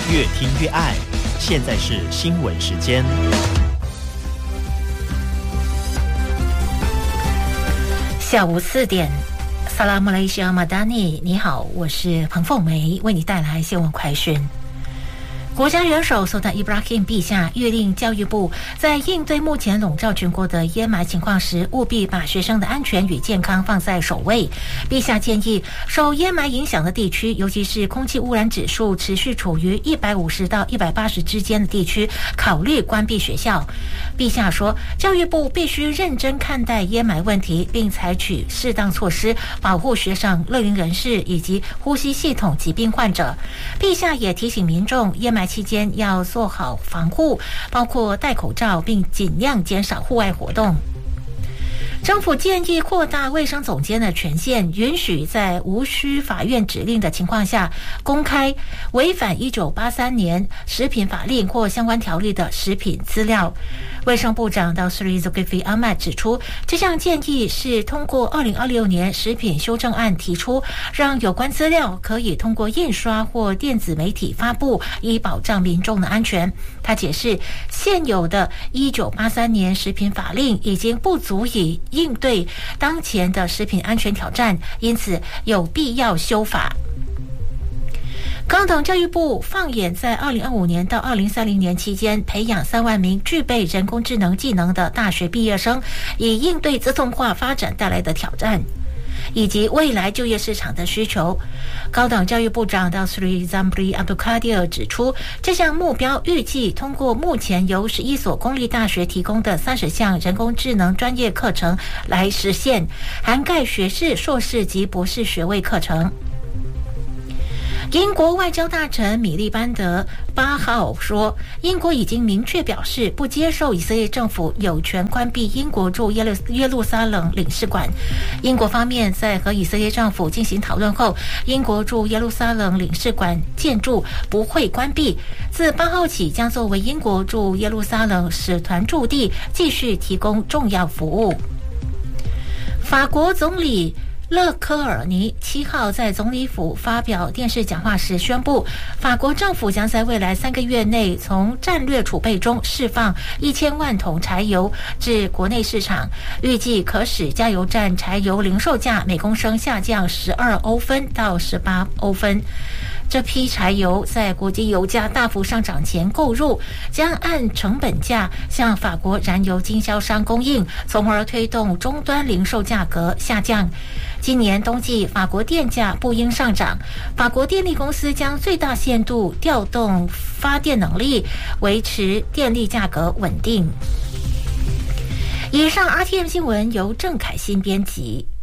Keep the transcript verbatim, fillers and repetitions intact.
越听越爱。现在是新闻时间。 下午四点，萨拉姆雷西亚马达尼，你好，我是彭凤梅，为你带来新闻快讯。国家元首苏丹伊布拉欣陛下谕令教育部，在应对目前笼罩全国的烟霾情况时，务必把学生的安全与健康放在首位。陛下建议，受烟霾影响的地区，尤其是空气污染指数持续处于一百五十到一百八十之间的地区，考虑关闭学校。陛下说，教育部必须认真看待烟霾问题，并采取适当措施保护学生、乐龄人士以及呼吸系统疾病患者。陛下也提醒民众，烟霾期间要做好防护，包括戴口罩，并尽量减少户外活动。政府建议扩大卫生总监的权限，允许在无需法院指令的情况下，公开违反一九八三年食品法令或相关条例的食品资料。卫生部长道斯里 Zulkifli Ahmad 指出，这项建议是通过二零二六年食品修正案提出，让有关资料可以通过印刷或电子媒体发布，以保障民众的安全。他解释，现有的一九八三年食品法令已经不足以应对当前的食品安全挑战，因此有必要修法。高等教育部放眼在二零二五年到二零三零年期间，培养三万名具备人工智能技能的大学毕业生，以应对自动化发展带来的挑战，以及未来就业市场的需求。高等教育部长道斯里 Zambri Abdulkadir 指出，这项目标预计通过目前由十一所公立大学提供的三十项人工智能专业课程来实现，涵盖学士、硕士及博士学位课程。英国外交大臣米利班德八号说，英国已经明确表示不接受以色列政府有权关闭英国驻耶路耶路撒冷领事馆。英国方面在和以色列政府进行讨论后，英国驻耶路撒冷领事馆建筑不会关闭，自八号起将作为英国驻耶路撒冷使团驻地，继续提供重要服务。法国总理勒科尔尼七号在总理府发表电视讲话时宣布，法国政府将在未来三个月内从战略储备中释放一千万桶柴油至国内市场，预计可使加油站柴油零售价每公升下降十二欧分到十八欧分。这批柴油在国际油价大幅上涨前购入，将按成本价向法国燃油经销商供应，从而推动终端零售价格下降。今年冬季法国电价不应上涨，法国电力公司将最大限度调动发电能力，维持电力价格稳定。以上 R T M 新闻由郑凯欣编辑。